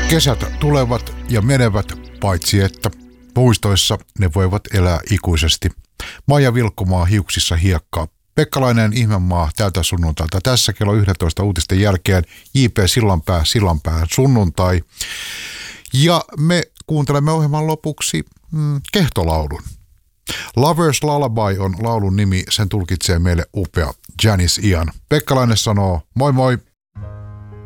Kesät tulevat ja menevät, paitsi että muistoissa ne voivat elää ikuisesti. Maija Vilkkumaa hiuksissa hiekkaa. Pekkalainen Ihmemaa tältä sunnuntailta. Tässä kello 11 uutisten jälkeen J.P. Sillanpää sunnuntai. Ja me kuuntelemme ohjelman lopuksi kehtolaulun. Lover's Lullaby on laulun nimi, sen tulkitsee meille upea Janice Ian. Pekkalainen sanoo moi moi.